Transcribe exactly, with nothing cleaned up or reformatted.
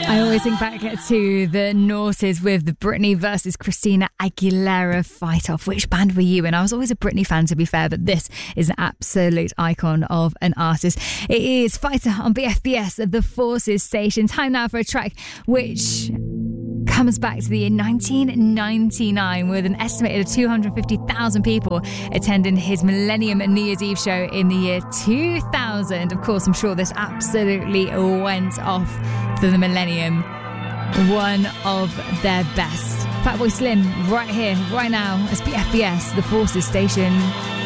I always think back to the noughties with the Britney versus Christina Aguilera fight-off. Which band were you in? I was always a Britney fan, to be fair, but this is an absolute icon of an artist. It is Fighter on B F B S, the Forces station. Time now for a track which comes back to the year nineteen ninety-nine with an estimated two hundred fifty thousand people attending his Millennium New Year's Eve show in the year two thousand. Of course, I'm sure this absolutely went off for the Millennium. One of their best. Fatboy Slim right here, right now, as B F B S, the Forces station.